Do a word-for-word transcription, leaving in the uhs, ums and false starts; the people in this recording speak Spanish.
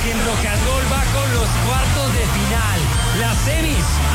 en Rock and Roll va con los cuartos de final. Las semis